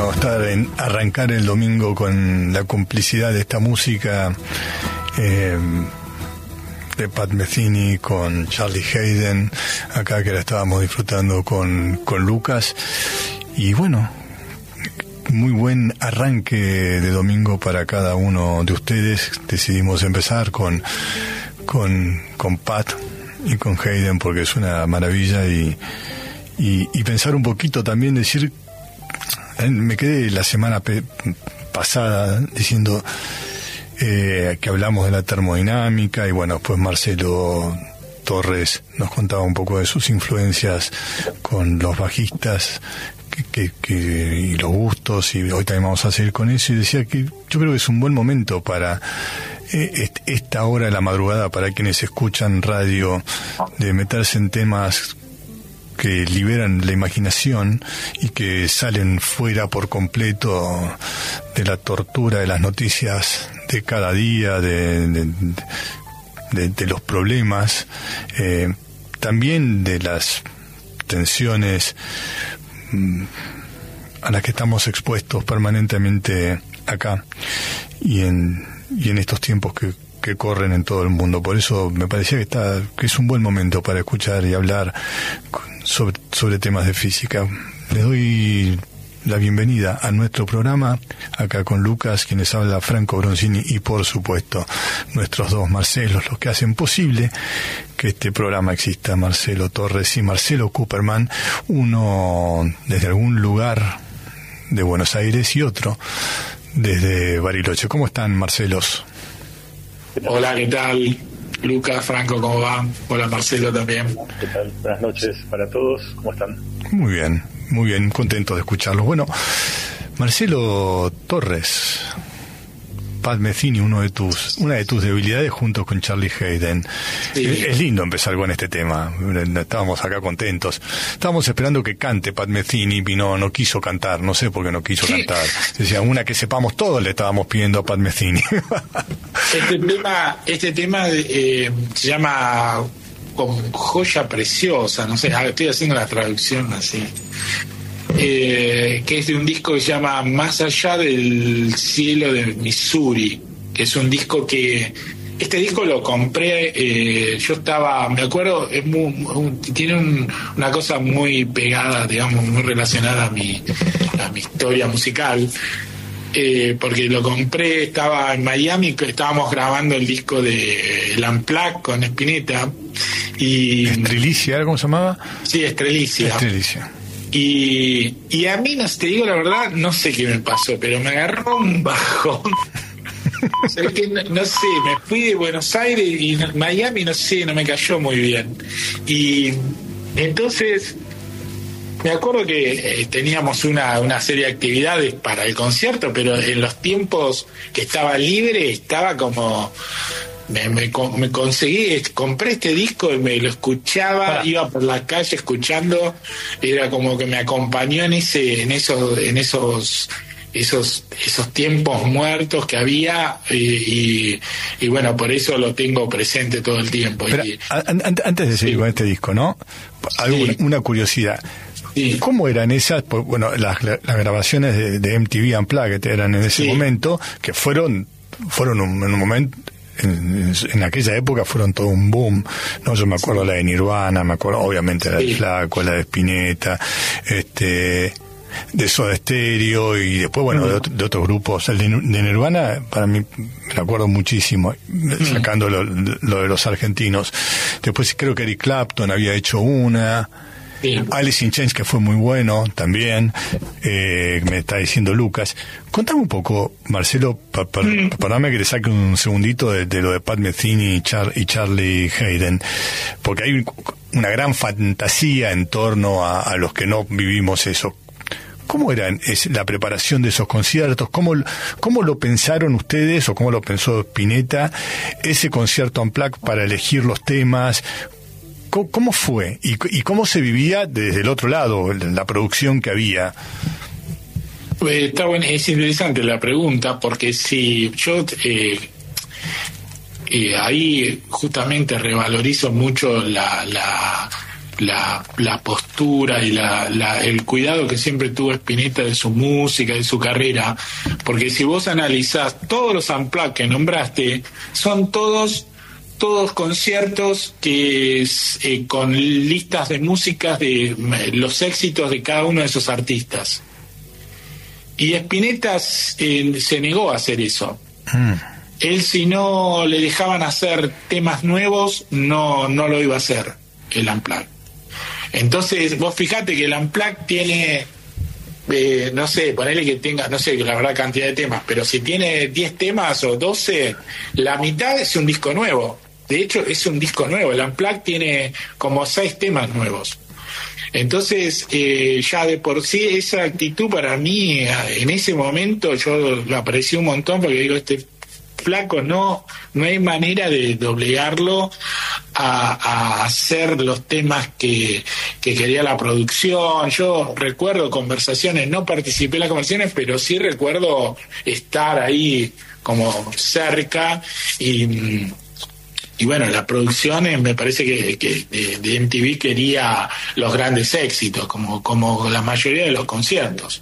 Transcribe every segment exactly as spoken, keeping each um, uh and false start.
bueno estar en arrancar el domingo con la complicidad de esta música eh, de Pat Metheny con Charlie Haden, acá que la estábamos disfrutando con, con Lucas. Y bueno, muy buen arranque de domingo para cada uno de ustedes. Decidimos empezar con con, con Pat y con Haden porque es una maravilla, y, y, y pensar un poquito también, decir, me quedé la semana pe- pasada diciendo eh, que hablamos de la termodinámica, y bueno, pues Marcelo Torres nos contaba un poco de sus influencias con los bajistas que, que, que, y los gustos, y hoy también vamos a seguir con eso, y decía que yo creo que es un buen momento para eh, esta hora de la madrugada, para quienes escuchan radio, de meterse en temas que liberan la imaginación y que salen fuera por completo de la tortura de las noticias de cada día, de, de, de, de los problemas, eh, también de las tensiones mmm, a las que estamos expuestos permanentemente acá y en, y en estos tiempos que que corren en todo el mundo. Por eso me parecía que está que es un buen momento para escuchar y hablar sobre, sobre temas de física. Les doy la bienvenida a nuestro programa, acá con Lucas, quienes habla Franco Bronzini, y por supuesto nuestros dos Marcelos, los que hacen posible que este programa exista, Marcelo Torres y Marcelo Cooperman, uno desde algún lugar de Buenos Aires y otro desde Bariloche. ¿Cómo están, Marcelos? Hola, ¿qué tal? Lucas, Franco, ¿cómo van? Hola, Marcelo también. ¿Qué tal? Buenas noches para todos, ¿cómo están? Muy bien, muy bien, contento de escucharlos. Bueno, Marcelo Torres, Pat Metheny, uno de tus, una de tus debilidades junto con Charlie Haden. Sí. Es, es lindo empezar con este tema. Estábamos acá contentos. Estábamos esperando que cante Pat Metheny y no, no quiso cantar. No sé por qué no quiso sí. cantar. Decía, una que sepamos todos le estábamos pidiendo a Pat Metheny. Este tema, este tema eh, se llama como Joya Preciosa. No sé, estoy haciendo la traducción así. Eh, que es de un disco que se llama Más allá del cielo de Missouri, que es un disco que este disco lo compré, eh, yo estaba, me acuerdo, es muy, muy, tiene un, una cosa muy pegada, digamos, muy relacionada a mi, a mi historia musical, eh, porque lo compré, estaba en Miami, estábamos grabando el disco de El Unplugged con Spinetta y Estrelicia, ¿cómo se llamaba? Sí, Estrelicia. Estrelicia. Y, y a mí, no te digo la verdad, no sé qué me pasó, pero me agarró un bajón. O sea, que no, no sé, me fui de Buenos Aires y Miami, no sé, no me cayó muy bien. Y entonces me acuerdo que eh, teníamos una, una serie de actividades para el concierto, pero en los tiempos que estaba libre estaba como... Me, me, me conseguí, compré este disco y me lo escuchaba, ah. iba por la calle escuchando, era como que me acompañó en ese, en esos, en esos, esos, esos tiempos muertos que había, y, y, y bueno, por eso lo tengo presente todo el tiempo. Pero, y, an, an, antes de seguir sí. con este disco, ¿no? Alguna, sí. Una curiosidad. Sí. ¿Cómo eran esas? Bueno, las, las grabaciones de, de M T V Unplugged eran en ese sí. momento, que fueron, fueron un, en un momento. En, en aquella época fueron todo un boom, no, yo me acuerdo sí. la de Nirvana, me acuerdo obviamente la sí. del Flaco, la de Spinetta, este, de Soda Stereo, y después bueno mm. de, de otros grupos. El de, de Nirvana para mí me acuerdo muchísimo, mm. sacando lo, lo de los argentinos. Después creo que Eric Clapton había hecho una. Sí. Alice in Chains, que fue muy bueno también, eh, me está diciendo Lucas. Contame un poco, Marcelo, pa, pa, mm. perdóname que te saque un segundito de, de lo de Pat Metheny y, Char, y Charlie Haden, porque hay una gran fantasía en torno a, a los que no vivimos eso. ¿Cómo era es, la preparación de esos conciertos? ¿Cómo, ¿Cómo lo pensaron ustedes, o cómo lo pensó Spinetta, ese concierto Unplugged para elegir los temas? ¿Cómo fue? ¿Y, ¿Y cómo se vivía desde el otro lado, la producción que había? Pues está bueno, es interesante la pregunta, porque si yo eh, eh, ahí justamente revalorizo mucho la, la, la, la postura y la, la, el cuidado que siempre tuvo Spinetta de su música, de su carrera, porque si vos analizás todos los unplugged que nombraste, son todos todos conciertos que eh, con listas de músicas de eh, los éxitos de cada uno de esos artistas. Y Spinetta eh, se negó a hacer eso. Mm. Él, si no le dejaban hacer temas nuevos, no no lo iba a hacer, el Unplugged. Entonces, vos fijate que el Unplugged tiene, eh, no sé, ponele que tenga, no sé, la verdad cantidad de temas, pero si tiene diez temas o doce, la mitad es un disco nuevo. De hecho, es un disco nuevo. El Unplugged tiene como seis temas nuevos. Entonces, eh, ya de por sí, esa actitud para mí, en ese momento, yo lo aprecié un montón, porque digo, este flaco no no hay manera de doblegarlo a, a hacer los temas que, que quería la producción. Yo recuerdo conversaciones, no participé en las conversaciones, pero sí recuerdo estar ahí como cerca y... Y bueno, la producción eh, me parece que, que de, de M T V quería los grandes éxitos, como, como la mayoría de los conciertos.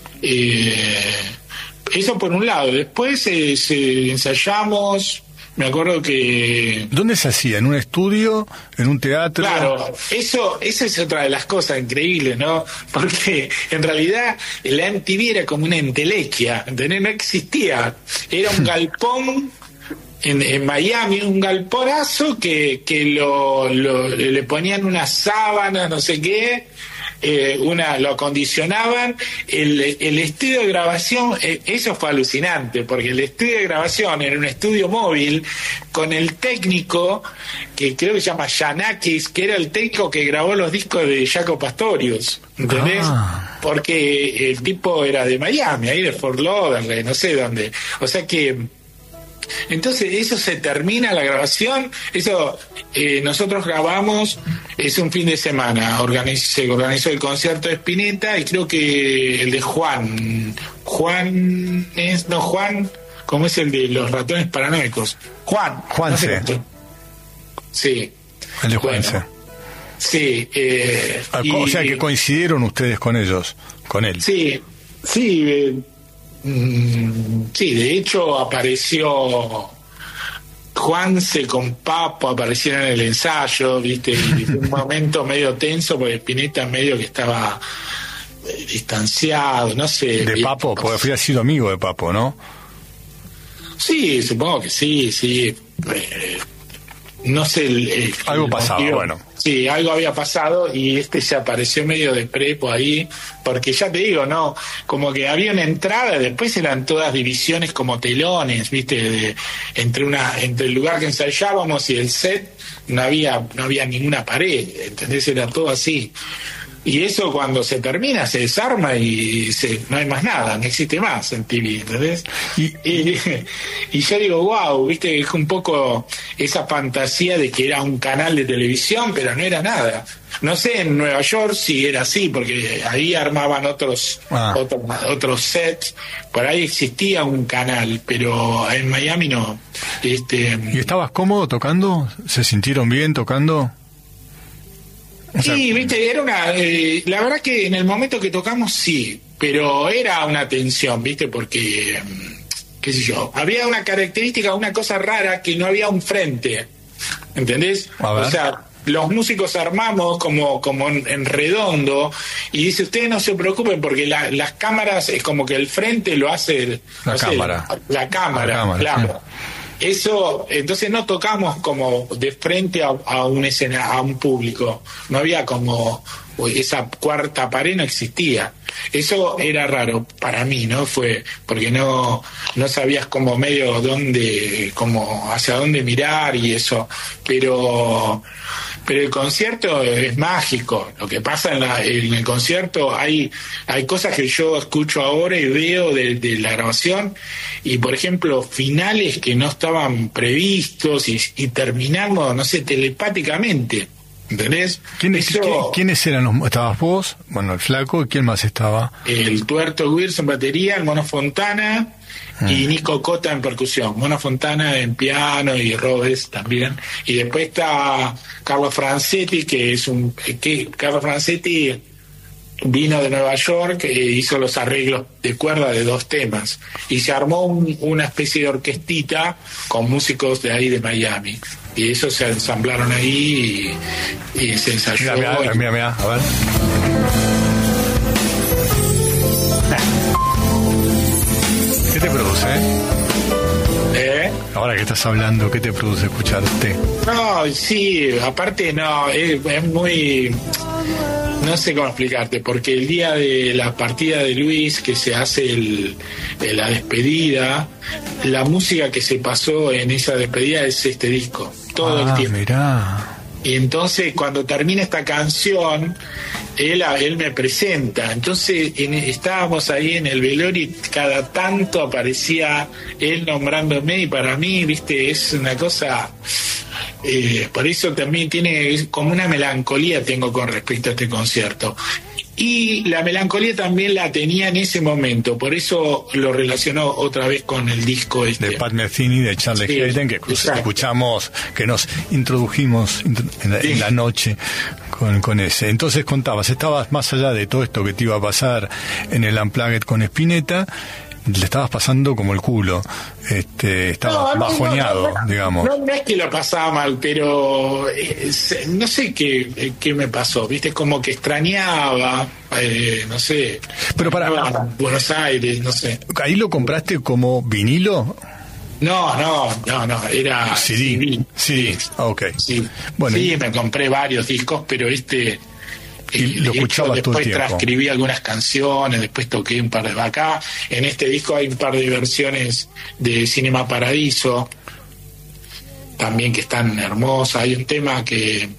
Eh, eso por un lado. Después eh, se, ensayamos, me acuerdo que... ¿Dónde se hacía? ¿En un estudio? ¿En un teatro? Claro, eso, eso es otra de las cosas increíbles, ¿no? Porque en realidad la M T V era como una entelequia, ¿entendés? No existía. Era un galpón... En, en Miami, un galponazo que, que lo, lo le ponían unas sábanas, no sé qué, eh, una lo acondicionaban. El, el estudio de grabación, eh, eso fue alucinante, porque el estudio de grabación era un estudio móvil con el técnico, que creo que se llama Yanakis, que era el técnico que grabó los discos de Jaco Pastorius, ¿entendés? Ah. Porque el tipo era de Miami, ahí de Fort Lauderdale, no sé dónde. O sea que... Entonces eso se termina la grabación, eso eh, nosotros grabamos, es un fin de semana, organiz, se organizó el concierto de Spinetta y creo que el de Juan, Juan es, no Juan, ¿cómo es el de los ratones paranoicos? Juan, Juan no C. sé, sí, el de Juan bueno, sí, eh, ah, y, o sea que coincidieron ustedes con ellos, con él. Sí, sí. Eh, Sí, de hecho apareció Juanse con Papo, aparecieron en el ensayo, viste, y fue un momento medio tenso porque Spinetta medio que estaba eh, distanciado, no sé. De Papo, porque había sido amigo de Papo, ¿no? Sí, supongo que sí, sí. Eh, no sé. El, el, algo el pasaba, motivo. Bueno. Sí, algo había pasado y este se apareció medio de prepo ahí, porque ya te digo, no, como que había una entrada, después eran todas divisiones como telones, viste, de, entre una, entre el lugar que ensayábamos y el set no había, no había ninguna pared, ¿entendés? Era todo así. Y eso cuando se termina se desarma y se, no hay más nada, no existe más en T V, ¿entendés? Y, y, y yo digo, wow, viste, es un poco esa fantasía de que era un canal de televisión, pero no era nada. No sé en Nueva York si era así, porque ahí armaban otros, ah. otros, otros sets, por ahí existía un canal, pero en Miami no. Este, ¿Y estabas cómodo tocando? ¿Se sintieron bien tocando? O sea, sí, viste, era una... Eh, la verdad que en el momento que tocamos sí, pero era una tensión, viste, porque, qué sé yo, había una característica, una cosa rara, que no había un frente, ¿entendés? O sea, los músicos armamos como, como en, en redondo y dice, ustedes no se preocupen porque la, las cámaras es como que el frente lo hace... La no cámara. Sé, la cámara, la cámara claro. Sí. Eso, entonces no tocamos como de frente a, a un escena, a un público, no había como esa cuarta pared, no existía. Eso era raro para mí, ¿no? Fue porque no no sabías como medio dónde, como hacia dónde mirar y eso, pero pero el concierto es mágico. Lo que pasa en, la, en el concierto hay hay cosas que yo escucho ahora y veo de, de la grabación y por ejemplo finales que no estaban previstos y, y terminamos, no sé, telepáticamente. ¿Entendés? ¿Quiénes, Eso, ¿quién, ¿Quiénes eran los...? ¿Estabas vos? Bueno, el Flaco. ¿Quién más estaba? El Tuerto Wirtz en batería, el Mono Fontana mm. y Nico Cota en percusión. Mono Fontana en piano y Robes también. Y después está Carlos Francetti, que es un... que Carlos Francetti vino de Nueva York e hizo los arreglos de cuerda de dos temas. Y se armó un, una especie de orquestita con músicos de ahí de Miami. Y eso se ensamblaron ahí y, y se ensayó. Mira, mira, mira, mira, a ver. ¿Qué te produce? ¿Eh? Ahora que estás hablando, ¿qué te produce escucharte? No, sí, aparte no, es, es muy... No sé cómo explicarte, porque el día de la partida de Luis, que se hace el, la despedida, la música que se pasó en esa despedida es este disco, todo ah, el tiempo. Mirá. Y entonces cuando termina esta canción, él, él me presenta. Entonces en, estábamos ahí en el velorio y cada tanto aparecía él nombrándome, y para mí, viste, es una cosa... Eh, por eso también tiene como una melancolía tengo con respecto a este concierto, y la melancolía también la tenía en ese momento, por eso lo relacionó otra vez con el disco este de Pat Metheny, de Charlie sí, Hayden, que exacto. escuchamos, que nos introdujimos en la, sí. en la noche con, con ese. Entonces contabas, estabas más allá de todo esto que te iba a pasar en el Unplugged con Spinetta, le estabas pasando como el culo, este, estabas no, bajoneado, no, no, no, digamos. No, no es que lo pasaba mal, pero eh, no sé qué, qué me pasó, viste, como que extrañaba, eh, no sé, pero para Buenos Aires, no sé. ¿Ahí lo compraste como vinilo? No, no, no, no, era C D. C D. Sí, ok. Sí, bueno, sí y... me compré varios discos, pero este... Y lo escuchabas todo el tiempo. Después transcribí algunas canciones, después toqué un par de... Acá, en este disco hay un par de versiones de Cinema Paradiso, también que están hermosas. Hay un tema que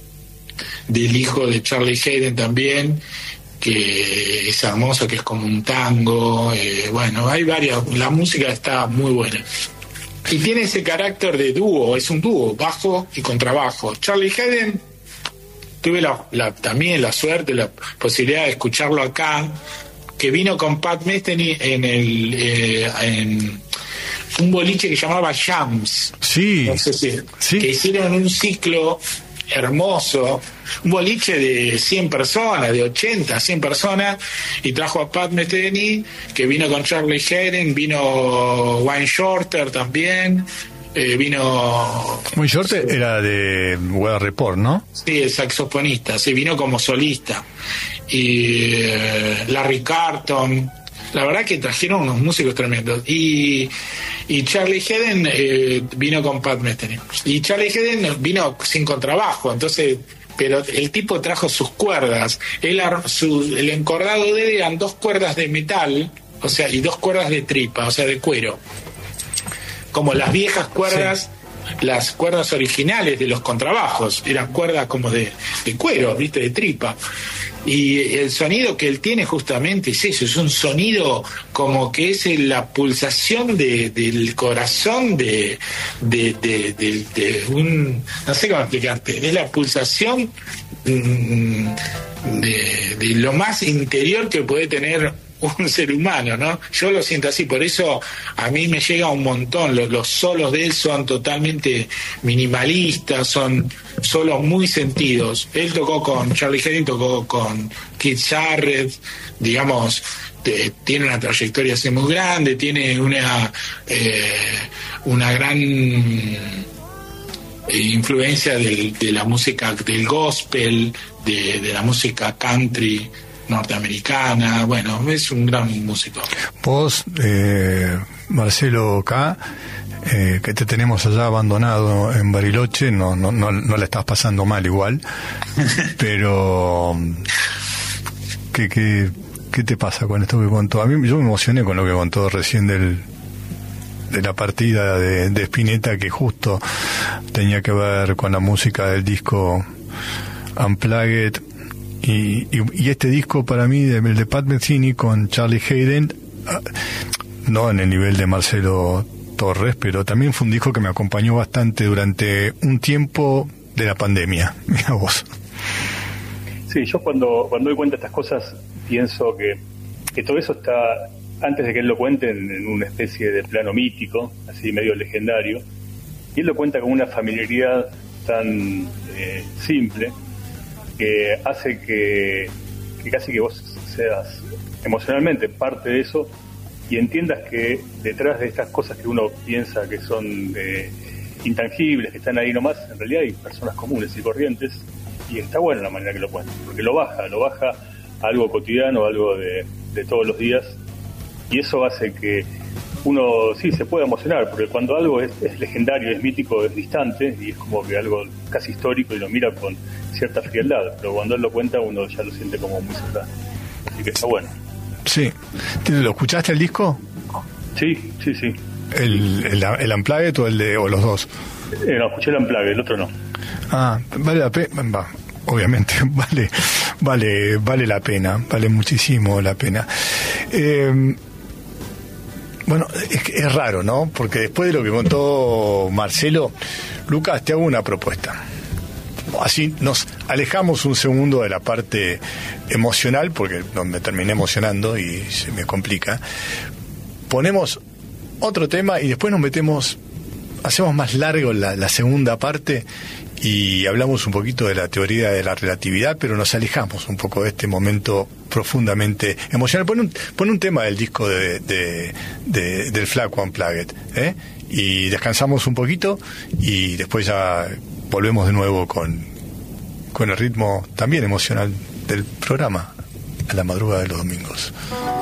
del hijo de Charlie Hayden también, que es hermoso, que es como un tango. Eh, bueno, hay varias... La música está muy buena. Y tiene ese carácter de dúo, es un dúo, bajo y contrabajo. Charlie Hayden... Tuve la, la, también la suerte, la posibilidad de escucharlo acá, que vino con Pat Metheny en el eh, en un boliche que llamaba Jams. Sí, no sé si, sí. Que hicieron un ciclo hermoso, un boliche de cien personas, de ochenta, cien personas, y trajo a Pat Metheny, que vino con Charlie Hayden, vino Wayne Shorter también. Eh, vino... Muy Shorter sí. Era de Weather Report, ¿no? Sí, el saxofonista, sí, vino como solista. Y eh, Larry Carton, la verdad que trajeron unos músicos tremendos. Y, y Charlie Hayden eh, vino con Pat Metheny. Y Charlie Hayden vino sin contrabajo, entonces... Pero el tipo trajo sus cuerdas. Él, su, el encordado de él eran dos cuerdas de metal, o sea, y dos cuerdas de tripa, o sea, de cuero. Como las viejas cuerdas, sí. Las cuerdas originales de los contrabajos, eran cuerdas como de, de cuero, viste, de tripa. Y el sonido que él tiene justamente es eso, es un sonido como que es la pulsación de, del corazón de, de, de, de, de un... No sé cómo explicarte, es la pulsación mm, de, de lo más interior que puede tener un ser humano, ¿no? Yo lo siento así, por eso a mí me llega un montón. Los, los solos de él son totalmente minimalistas, son solos muy sentidos. Él tocó con Charlie Hayden, tocó con Keith Jarrett, digamos, te, tiene una trayectoria así muy grande, tiene una eh, una gran influencia del, de la música del gospel, de, de la música country norteamericana. Bueno, es un gran músico. Vos, eh, Marcelo K., eh, que te tenemos allá abandonado en Bariloche, no, no, no, no la estás pasando mal igual, pero ¿qué, qué, qué te pasa con esto que contó? A mí yo me emocioné con lo que contó recién del de la partida de, de Spinetta, que justo tenía que ver con la música del disco Unplugged. Y, y, y este disco para mí, de, el de Pat Metheny con Charlie Hayden, no en el nivel de Marcelo Torres, pero también fue un disco que me acompañó bastante durante un tiempo de la pandemia. Mira vos. Sí, yo cuando, cuando doy cuenta de estas cosas pienso que, que todo eso está, antes de que él lo cuente, en, en una especie de plano mítico, así medio legendario, y él lo cuenta con una familiaridad tan eh, simple que hace que, que casi que vos seas emocionalmente parte de eso y entiendas que detrás de estas cosas que uno piensa que son eh, intangibles, que están ahí nomás, en realidad hay personas comunes y corrientes, y está buena la manera que lo cuentan, porque lo baja, lo baja a algo cotidiano, algo de, de todos los días, y eso hace que uno sí se pueda emocionar, porque cuando algo es, es legendario, es mítico, es distante, y es como que algo casi histórico y lo mira con cierta frialdad, pero cuando él lo cuenta uno ya lo siente como muy cercano, así que está bueno. Sí. ¿Lo escuchaste el disco? Sí, sí, sí. ¿El, el, el Unplugged o, el de, o los dos? Eh, no, escuché el Unplugged, el otro no. Ah, vale la pena, obviamente, vale, vale, vale la pena, vale muchísimo la pena. Eh, bueno, es, es raro, ¿no? Porque después de lo que contó Marcelo, Lucas, te hago una propuesta. Así nos alejamos un segundo de la parte emocional, porque no me terminé emocionando y se me complica. Ponemos otro tema y después nos metemos, hacemos más largo la, la segunda parte y hablamos un poquito de la teoría de la relatividad, pero nos alejamos un poco de este momento profundamente emocional. Pon un, pon un tema del disco de, de, de, del Flaco Unplugged, ¿eh? Y descansamos un poquito y después ya volvemos de nuevo con, con el ritmo también emocional del programa a la madrugada de los domingos.